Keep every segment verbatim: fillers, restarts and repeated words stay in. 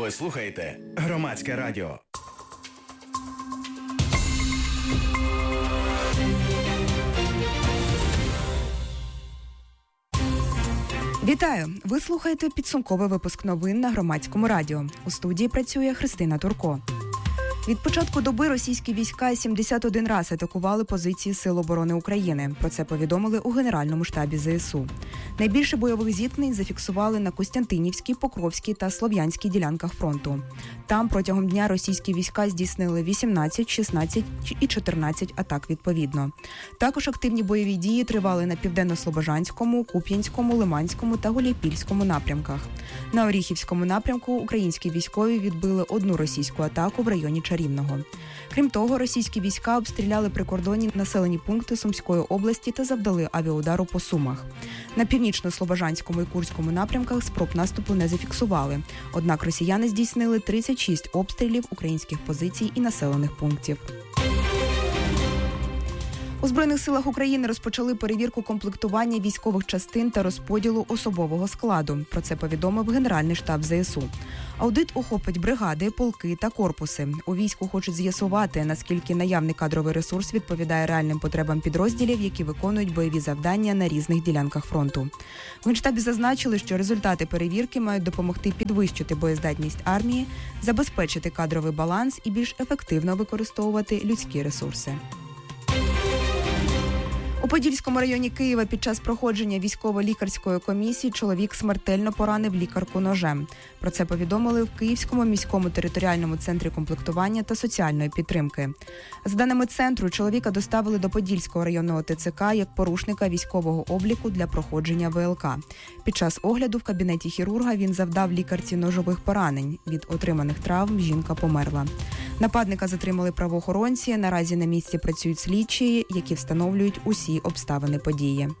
Ви слухаєте Громадське радіо. Вітаю! Ви слухаєте підсумковий випуск новин на Громадському радіо. У студії працює Христина Турко. Від початку доби російські війська сімдесят один раз атакували позиції Сил оборони України. Про це повідомили у Генеральному штабі ЗСУ. Найбільше бойових зіткнень зафіксували на Костянтинівській, Покровській та Слов'янській ділянках фронту. Там протягом дня російські війська здійснили вісімнадцять, шістнадцять і чотирнадцять атак відповідно. Також активні бойові дії тривали на Південно-Слобожанському, Куп'янському, Лиманському та Гуляйпільському напрямках. На Оріхівському напрямку українські військові відбили одну російську атаку в районі Чарівного. Крім того, російські війська обстріляли прикордонні населені пункти Сумської області та завдали авіаудару по Сумах. На Північно-Слобожанському і Курському напрямках спроб наступу не зафіксували. Однак росіяни здійснили тридцять шість обстрілів українських позицій і населених пунктів. У Збройних силах України розпочали перевірку комплектування військових частин та розподілу особового складу. Про це повідомив Генеральний штаб ЗСУ. Аудит охопить бригади, полки та корпуси. У війську хочуть з'ясувати, наскільки наявний кадровий ресурс відповідає реальним потребам підрозділів, які виконують бойові завдання на різних ділянках фронту. В Генштабі зазначили, що результати перевірки мають допомогти підвищити боєздатність армії, забезпечити кадровий баланс і більш ефективно використовувати людські ресурси. У Подільському районі Києва під час проходження військово-лікарської комісії чоловік смертельно поранив лікарку ножем. Про це повідомили в Київському міському територіальному центрі комплектування та соціальної підтримки. За даними центру, чоловіка доставили до Подільського районного ТЦК як порушника військового обліку для проходження ВЛК. Під час огляду в кабінеті хірурга він завдав лікарці ножових поранень. Від отриманих травм жінка померла. Нападника затримали правоохоронці. Наразі на місці працюють слідчі, які встановлюють усі обставини події.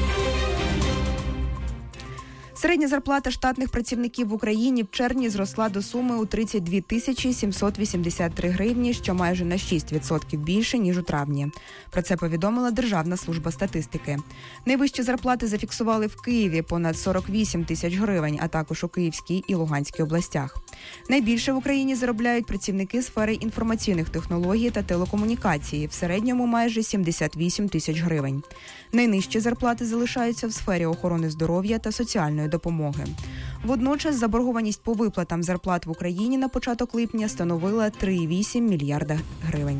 Середня зарплата штатних працівників в Україні в червні зросла до суми у тридцять дві тисячі сімсот вісімдесят три гривні, що майже на шість відсотків більше, ніж у травні. Про це повідомила Державна служба статистики. Найвищі зарплати зафіксували в Києві – понад сорок вісім тисяч гривень, а також у Київській і Луганській областях. Найбільше в Україні заробляють працівники сфери інформаційних технологій та телекомунікації, в середньому майже сімдесят вісім тисяч гривень. Найнижчі зарплати залишаються в сфері охорони здоров'я та соціальної допомоги. Водночас заборгованість по виплатам зарплат в Україні на початок липня становила три цілих вісім мільярда гривень.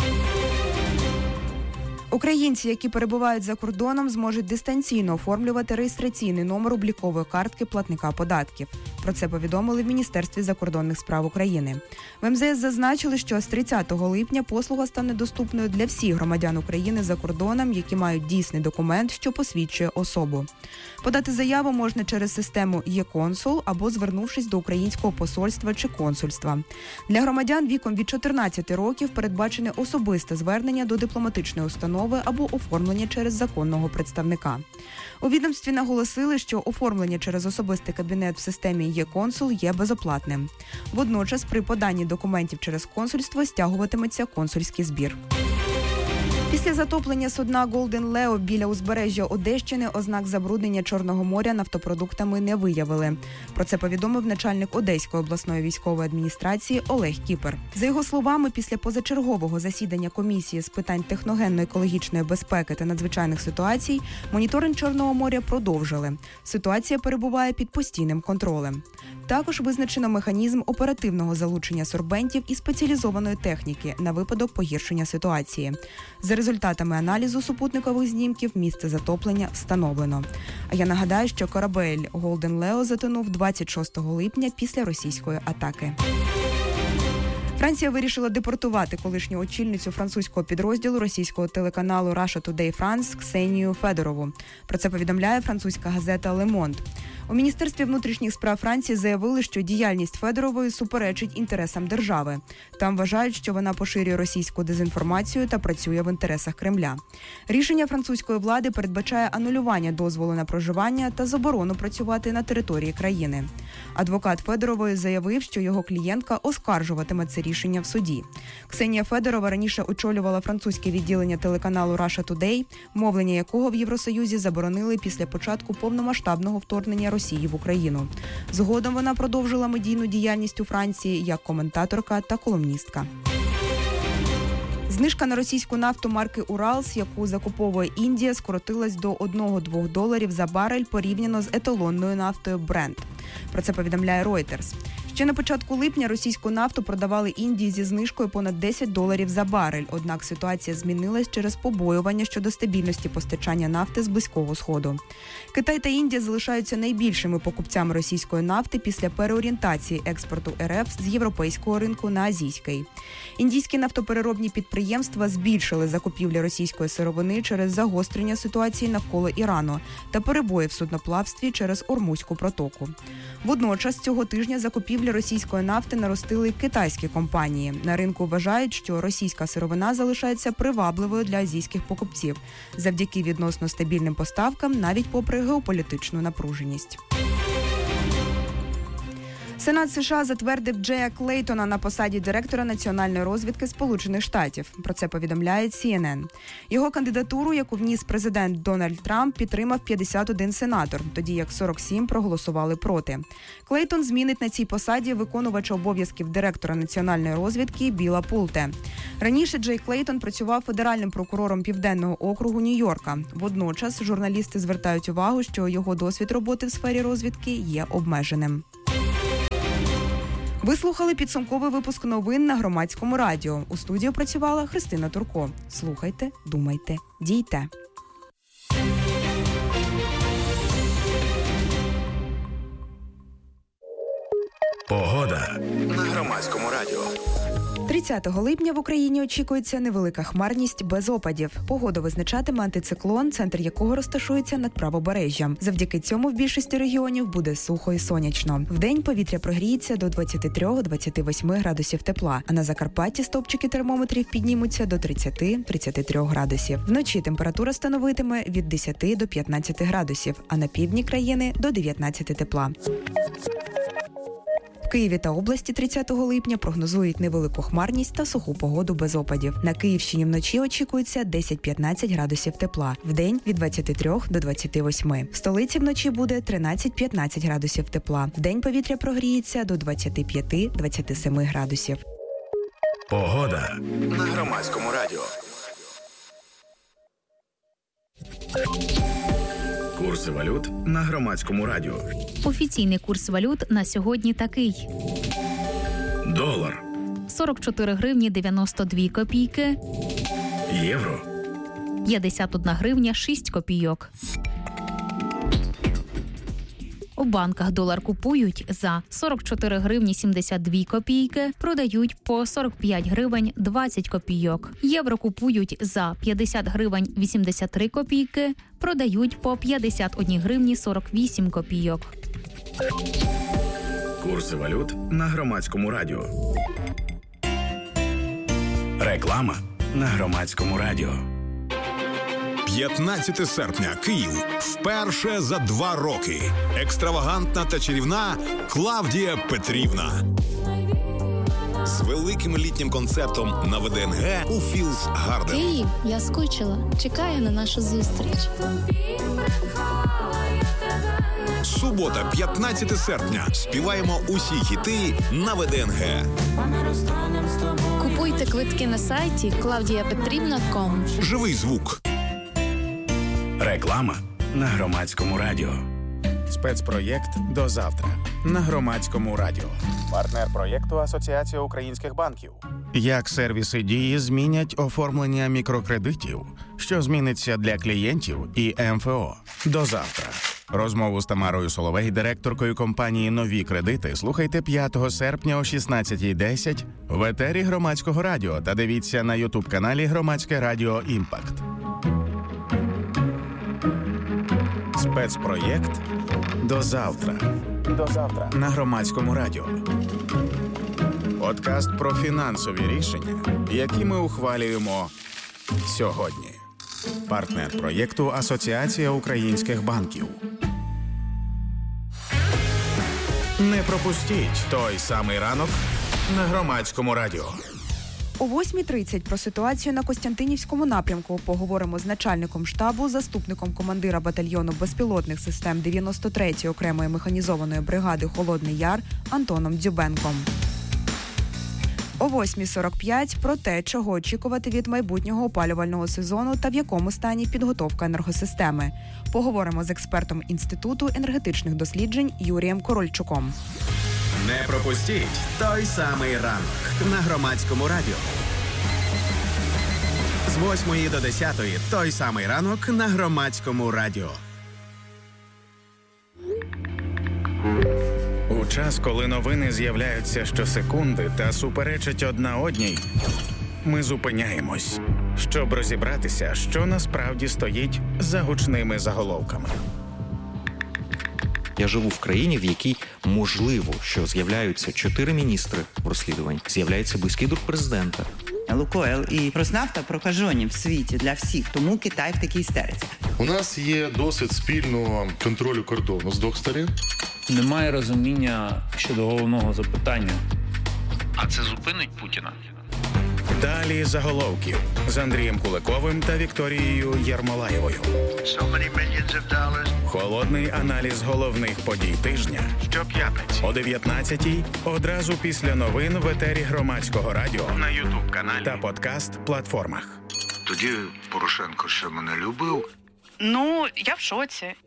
Українці, які перебувають за кордоном, зможуть дистанційно оформлювати реєстраційний номер облікової картки платника податків. Про це повідомили в Міністерстві закордонних справ України. В ем зе ес зазначили, що з тридцятого липня послуга стане доступною для всіх громадян України за кордоном, які мають дійсний документ, що посвідчує особу. Подати заяву можна через систему «Є-консул» або звернувшись до українського посольства чи консульства. Для громадян віком від чотирнадцяти років передбачене особисте звернення до дипломатичної установи або оформлення через законного представника. У відомстві наголосили, що оформлення через особистий кабінет в системі «Є-консул» є безоплатним. Водночас при поданні документів через консульство стягуватиметься консульський збір. Після затоплення судна «Голден Лео» біля узбережжя Одещини ознак забруднення Чорного моря нафтопродуктами не виявили. Про це повідомив начальник Одеської обласної військової адміністрації Олег Кіпер. За його словами, після позачергового засідання комісії з питань техногенно-екологічної безпеки та надзвичайних ситуацій моніторинг Чорного моря продовжили. Ситуація перебуває під постійним контролем. Також визначено механізм оперативного залучення сорбентів і спеціалізованої техніки на випадок погіршення ситуації. За результатами аналізу супутникових знімків місце затоплення встановлено. А я нагадаю, що корабель «Голден Лео» затонув двадцять шостого липня після російської атаки. Франція вирішила депортувати колишню очільницю французького підрозділу російського телеканалу Russia Today France Ксенію Федорову. Про це повідомляє французька газета «Ле Монд». У Міністерстві внутрішніх справ Франції заявили, що діяльність Федорової суперечить інтересам держави. Там вважають, що вона поширює російську дезінформацію та працює в інтересах Кремля. Рішення французької влади передбачає анулювання дозволу на проживання та заборону працювати на території країни. Адвокат Федорової заявив, що його клієнтка оскаржуватиме це рішення в суді. Ксенія Федорова раніше очолювала французьке відділення телеканалу Russia Today, мовлення якого в Євросоюзі заборонили після початку повномасштабного вторгнення Росії в Україну. Згодом вона продовжила медійну діяльність у Франції як коментаторка та колумністка. Знижка на російську нафту марки «Уралс», яку закуповує Індія, скоротилась до одного-двох доларів за барель порівняно з еталонною нафтою Brent. Про це повідомляє Reuters. Ще на початку липня російську нафту продавали Індії зі знижкою понад десять доларів за барель, однак ситуація змінилась через побоювання щодо стабільності постачання нафти з Близького Сходу. Китай та Індія залишаються найбільшими покупцями російської нафти після переорієнтації експорту РФ з європейського ринку на азійський. Індійські нафтопереробні підприємства збільшили закупівлі російської сировини через загострення ситуації навколо Ірану та перебої в судноплавстві через Ормузьку протоку. Водночас цього тижня закупівлі російської нафти наростили китайські компанії. На ринку вважають, що російська сировина залишається привабливою для азійських покупців завдяки відносно стабільним поставкам, навіть попри геополітичну напруженість. Сенат США затвердив Джея Клейтона на посаді директора національної розвідки Сполучених Штатів. Про це повідомляє Сі Ен Ен. Його кандидатуру, яку вніс президент Дональд Трамп, підтримав п'ятдесят один сенатор, тоді як сорок сім проголосували проти. Клейтон змінить на цій посаді виконувача обов'язків директора національної розвідки Біла Пулте. Раніше Джей Клейтон працював федеральним прокурором Південного округу Нью-Йорка. Водночас журналісти звертають увагу, що його досвід роботи в сфері розвідки є обмеженим. Ви слухали підсумковий випуск новин на Громадському радіо. У студії працювала Христина Турко. Слухайте, думайте, дійте. Погода на Громадському радіо. тридцятого липня в Україні очікується невелика хмарність без опадів. Погоду визначатиме антициклон, центр якого розташується над правобережжям. Завдяки цьому в більшості регіонів буде сухо і сонячно. Вдень повітря прогріється до двадцяти трьох - двадцяти восьми градусів тепла, а на Закарпатті стовпчики термометрів піднімуться до тридцяти - тридцяти трьох градусів. Вночі температура становитиме від десяти до п'ятнадцяти градусів, а на півдні країни – до дев'ятнадцяти тепла. В Києві та області тридцятого липня прогнозують невелику хмарність та суху погоду без опадів. На Київщині вночі очікується десять - п'ятнадцять градусів тепла, вдень від двадцяти трьох до двадцяти восьми. В столиці вночі буде тринадцять - п'ятнадцять градусів тепла, вдень повітря прогріється до двадцяти п'яти - двадцяти семи градусів. Погода на Громадському радіо. Курси валют на Громадському радіо. Офіційний курс валют на сьогодні такий. Долар. сорок чотири гривні дев'яносто дві копійки. Євро. п'ятдесят одна гривня шість копійок. У банках долар купують за сорок чотири гривні сімдесят дві копійки, продають по сорок п'ять гривень двадцять копійок. Євро купують за п'ятдесят гривень вісімдесят три копійки, продають по п'ятдесят одна гривні сорок вісім копійок. Курси валют на Громадському радіо. Реклама на Громадському радіо. п'ятнадцяте серпня. Київ. Вперше за два роки. Екстравагантна та чарівна Клавдія Петрівна. З великим літнім концертом на Ве Де Ен Ге у Філс Гарден. Київ, я скучила. Чекаю на нашу зустріч. Субота, п'ятнадцяте серпня. Співаємо усі хіти на Ве Де Ен Ге. Купуйте квитки на сайті клавдія петрівна крапка ком. Живий звук. Реклама на Громадському радіо. Спецпроєкт «До завтра» на Громадському радіо. Партнер проєкту Асоціація українських банків. Як сервіси Дії змінять оформлення мікрокредитів? Що зміниться для клієнтів і Ем Еф О? До завтра. Розмову з Тамарою Соловей, директоркою компанії «Нові кредити», слухайте п'ятого серпня о шістнадцятій десять в етері Громадського радіо та дивіться на ютуб-каналі Громадське радіо «Імпакт». Спецпроєкт «До завтра». До завтра на Громадському радіо. Подкаст про фінансові рішення, які ми ухвалюємо сьогодні. Партнер проєкту Асоціація українських банків. Не пропустіть той самий ранок на Громадському радіо. О восьмій тридцять про ситуацію на Костянтинівському напрямку поговоримо з начальником штабу, заступником командира батальйону безпілотних систем дев'яносто третьої окремої механізованої бригади «Холодний Яр» Антоном Дзюбенком. О восьмій сорок п'ять про те, чого очікувати від майбутнього опалювального сезону та в якому стані підготовка енергосистеми. Поговоримо з експертом Інституту енергетичних досліджень Юрієм Корольчуком. Не пропустіть той самий ранок на Громадському радіо. З восьмої до десятої той самий ранок на Громадському радіо. У час, коли новини з'являються щосекунди та суперечать одна одній, ми зупиняємось, щоб розібратися, що насправді стоїть за гучними заголовками. Я живу в країні, в якій можливо, що з'являються чотири міністри розслідувань, з'являється близький друг президента. Лукойл і Роснафта прокажені в світі для всіх, тому Китай в такій істериці. У нас є досвід спільного контролю кордону з двох сторін. Немає розуміння щодо головного запитання. А це зупинить Путіна? Далі заголовків з Андрієм Куликовим та Вікторією Єрмолаєвою. Холодний аналіз головних подій тижня. Щоп'ятниці о дев'ятнадцятій, одразу після новин в етері Громадського радіо, на ютуб-каналі та подкаст-платформах. Тоді Порошенко ще мене любив. Ну, я в шоці.